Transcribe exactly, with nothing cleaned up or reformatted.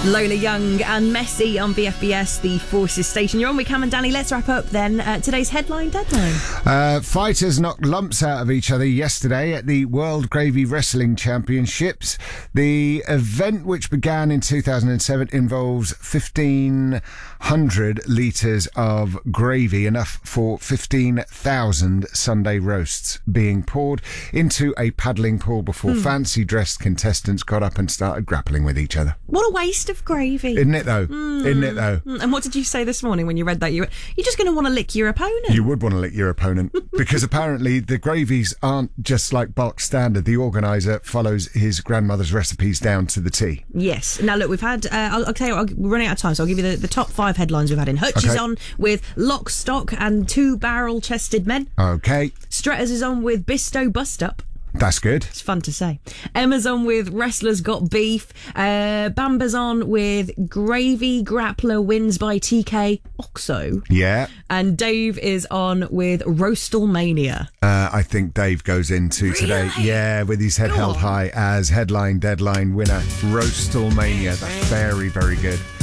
Lola Young and Messi on V F B S, the Forces station. You're on with Cam and Danny. Let's wrap up then uh, today's headline deadline. Uh, fighters knocked lumps out of each other yesterday at the World Gravy Wrestling Championships. The event, which began in two thousand seven, involves fifteen hundred litres of gravy, enough for fifteen thousand Sunday roasts, being poured into a paddling pool before mm. fancy-dressed contestants got up and started grappling with each other. What a waste of gravy. Isn't it, though? Mm. Isn't it, though? And what did you say this morning when you read that? You were, you're just going to want to lick your opponent. You would want to lick your opponent, because apparently the gravies aren't just like box standard. The organiser follows his grandmother's recipes down to the T. Yes. Now, look, we've had, uh, I'll, I'll tell you what, we're running out of time, so I'll give you the, the top five headlines we've had in. Hutch okay. is on with Lock, Stock and Two Barrel-Chested Men. Okay. Stretters is on with Bisto Bust Up. That's good. It's fun to say. Emma's on with Wrestlers Got Beef. Uh, Bamba's on with Gravy Grappler Wins by T K Oxo. Yeah. And Dave is on with Roastalmania. Uh, I think Dave goes into really? today, yeah, with his head Go held on. high as headline deadline winner. Roastalmania. That's very, very good.